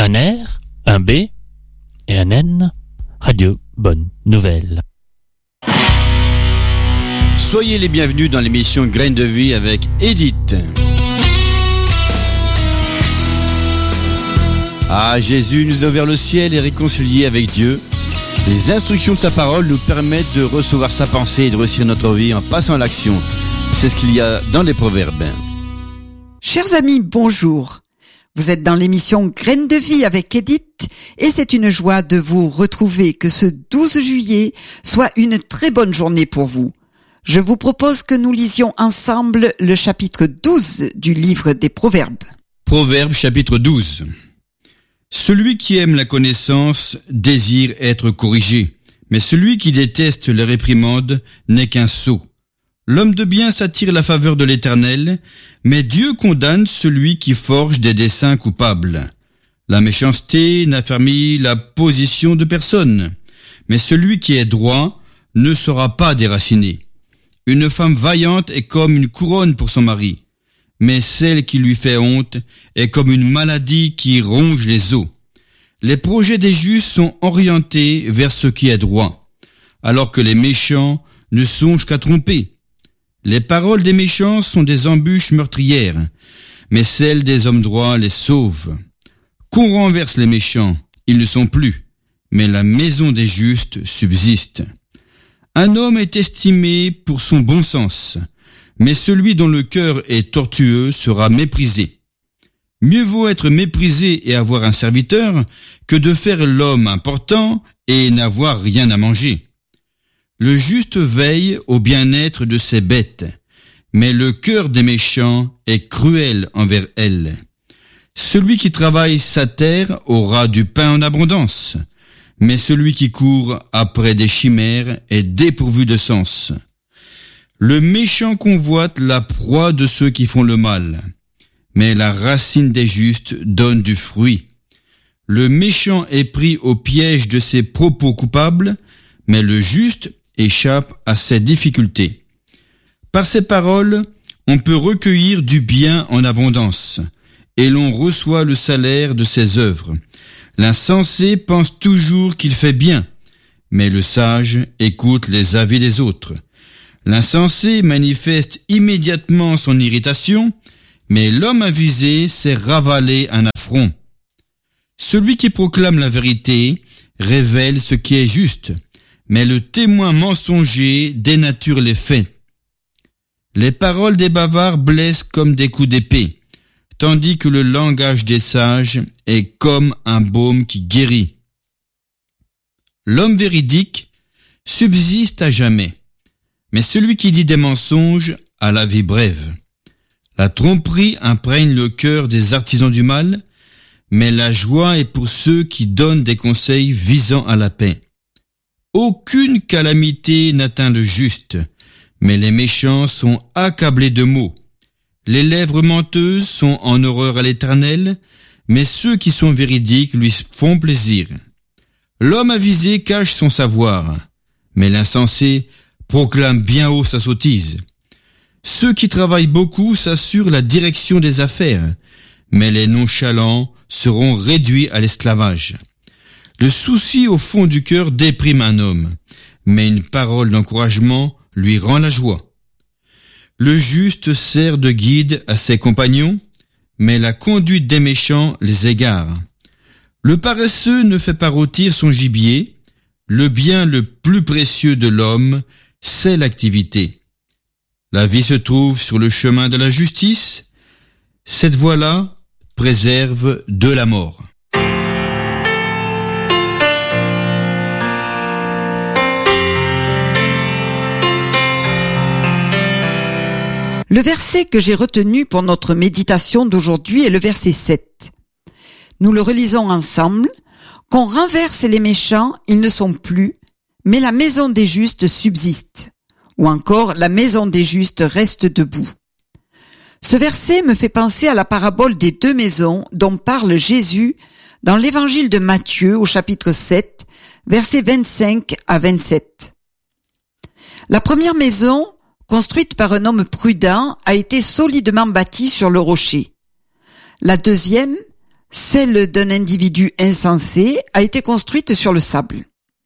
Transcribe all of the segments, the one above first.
un R, un B et un N. Radio Bonne Nouvelle. Soyez les bienvenus dans l'émission Graines de Vie avec Edith. Ah, Jésus nous a ouvert le ciel et réconcilié avec Dieu. Les instructions de sa parole nous permettent de recevoir sa pensée et de réussir notre vie en passant à l'action. C'est ce qu'il y a dans les proverbes. Chers amis, bonjour. Vous êtes dans l'émission Graines de Vie avec Edith et c'est une joie de vous retrouver, que ce 12 juillet soit une très bonne journée pour vous. Je vous propose que nous lisions ensemble le chapitre 12 du livre des Proverbes. Proverbes chapitre 12. Celui qui aime la connaissance désire être corrigé, mais celui qui déteste les réprimandes n'est qu'un sot. L'homme de bien s'attire la faveur de l'Éternel, mais Dieu condamne celui qui forge des desseins coupables. La méchanceté n'affermit la position de personne, mais celui qui est droit ne sera pas déraciné. Une femme vaillante est comme une couronne pour son mari, mais celle qui lui fait honte est comme une maladie qui ronge les os. Les projets des justes sont orientés vers ce qui est droit, alors que les méchants ne songent qu'à tromper. Les paroles des méchants sont des embûches meurtrières, mais celles des hommes droits les sauvent. Qu'on renverse les méchants, ils ne sont plus, mais la maison des justes subsiste. Un homme est estimé pour son bon sens, mais celui dont le cœur est tortueux sera méprisé. Mieux vaut être méprisé et avoir un serviteur que de faire l'homme important et n'avoir rien à manger. Le juste veille au bien-être de ses bêtes, mais le cœur des méchants est cruel envers elles. Celui qui travaille sa terre aura du pain en abondance, mais celui qui court après des chimères est dépourvu de sens. Le méchant convoite la proie de ceux qui font le mal, mais la racine des justes donne du fruit. Le méchant est pris au piège de ses propos coupables, mais le juste échappe à ses difficultés. Par ces paroles, on peut recueillir du bien en abondance, et l'on reçoit le salaire de ses œuvres. L'insensé pense toujours qu'il fait bien, mais le sage écoute les avis des autres. L'insensé manifeste immédiatement son irritation, mais l'homme avisé sait ravaler un affront. Celui qui proclame la vérité révèle ce qui est juste, mais le témoin mensonger dénature les faits. Les paroles des bavards blessent comme des coups d'épée, tandis que le langage des sages est comme un baume qui guérit. L'homme véridique subsiste à jamais, mais celui qui dit des mensonges a la vie brève. La tromperie imprègne le cœur des artisans du mal, mais la joie est pour ceux qui donnent des conseils visant à la paix. Aucune calamité n'atteint le juste, mais les méchants sont accablés de maux. Les lèvres menteuses sont en horreur à l'Éternel, mais ceux qui sont véridiques lui font plaisir. L'homme avisé cache son savoir, mais l'insensé proclame bien haut sa sottise. Ceux qui travaillent beaucoup s'assurent la direction des affaires, mais les nonchalants seront réduits à l'esclavage. Le souci au fond du cœur déprime un homme, mais une parole d'encouragement lui rend la joie. Le juste sert de guide à ses compagnons, mais la conduite des méchants les égare. Le paresseux ne fait pas rôtir son gibier, le bien le plus précieux de l'homme, c'est l'activité. La vie se trouve sur le chemin de la justice, cette voie-là préserve de la mort. Le verset que j'ai retenu pour notre méditation d'aujourd'hui est le verset 7. Nous le relisons ensemble. Qu'on renverse les méchants, ils ne sont plus, mais la maison des justes subsiste. Ou encore, la maison des justes reste debout. Ce verset me fait penser à la parabole des deux maisons dont parle Jésus dans l'évangile de Matthieu au chapitre 7, versets 25 à 27. La première maison, construite par un homme prudent, a été solidement bâtie sur le rocher. La deuxième, celle d'un individu insensé, a été construite sur le sable.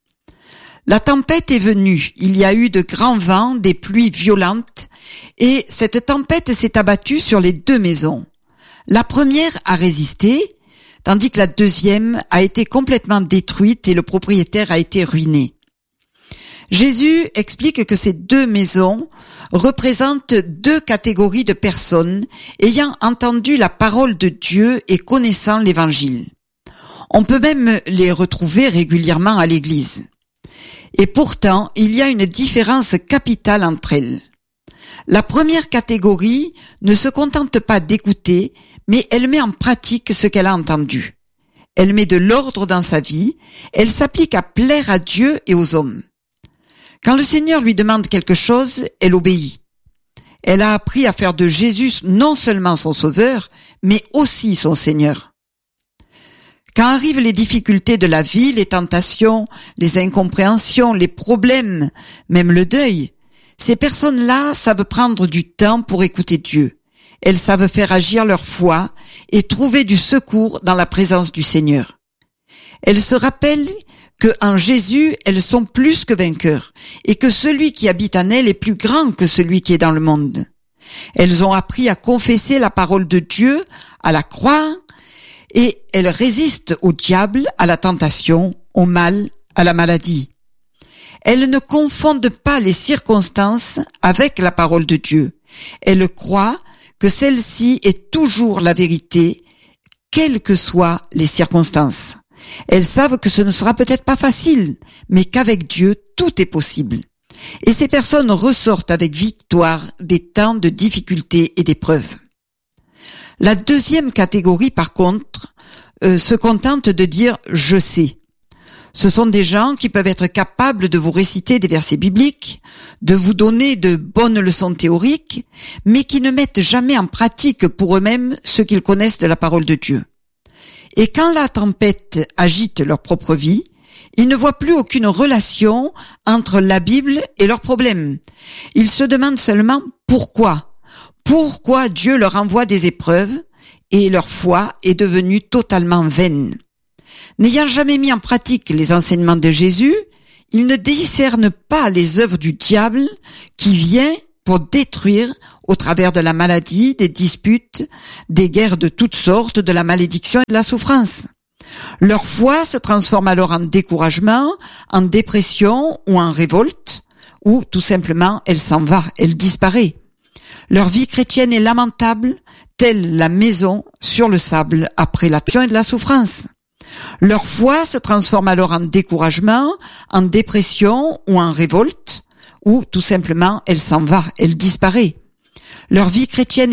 La tempête est venue, il y a eu de grands vents, des pluies violentes, et cette tempête s'est abattue sur les 2 maisons. La première a résisté, tandis que la deuxième a été complètement détruite et le propriétaire a été ruiné. Jésus explique que ces 2 maisons représentent 2 catégories de personnes ayant entendu la parole de Dieu et connaissant l'Évangile. On peut même les retrouver régulièrement à l'église. Et pourtant, il y a une différence capitale entre elles. La première catégorie ne se contente pas d'écouter, mais elle met en pratique ce qu'elle a entendu. Elle met de l'ordre dans sa vie, elle s'applique à plaire à Dieu et aux hommes. Quand le Seigneur lui demande quelque chose, elle obéit. Elle a appris à faire de Jésus non seulement son sauveur, mais aussi son Seigneur. Quand arrivent les difficultés de la vie, les tentations, les incompréhensions, les problèmes, même le deuil, ces personnes-là savent prendre du temps pour écouter Dieu. Elles savent faire agir leur foi et trouver du secours dans la présence du Seigneur. Elles se rappellent que en Jésus, elles sont plus que vainqueurs et que celui qui habite en elles est plus grand que celui qui est dans le monde. Elles ont appris à confesser la parole de Dieu, à la croire, et elles résistent au diable, à la tentation, au mal, à la maladie. Elles ne confondent pas les circonstances avec la parole de Dieu. Elles croient que celle-ci est toujours la vérité, quelles que soient les circonstances. Elles savent que ce ne sera peut-être pas facile, mais qu'avec Dieu, tout est possible. Et ces personnes ressortent avec victoire des temps de difficultés et d'épreuves. La deuxième catégorie, par contre, se contente de dire « je sais ». Ce sont des gens qui peuvent être capables de vous réciter des versets bibliques, de vous donner de bonnes leçons théoriques, mais qui ne mettent jamais en pratique pour eux-mêmes ce qu'ils connaissent de la parole de Dieu. Et quand la tempête agite leur propre vie, ils ne voient plus aucune relation entre la Bible et leurs problèmes. Ils se demandent seulement pourquoi. Pourquoi Dieu leur envoie des épreuves et leur foi est devenue totalement vaine. N'ayant jamais mis en pratique les enseignements de Jésus, ils ne discernent pas les œuvres du diable qui vient pour détruire au travers de la maladie, des disputes, des guerres de toutes sortes, de la malédiction et de la souffrance. Leur foi se transforme alors en découragement, en dépression ou en révolte, ou tout simplement elle s'en va, elle disparaît. Leur vie chrétienne est lamentable, telle la maison sur le sable après l'action et de la souffrance. Leur foi se transforme alors en découragement, en dépression ou en révolte, ou tout simplement elle s'en va, elle disparaît. Leur vie chrétienne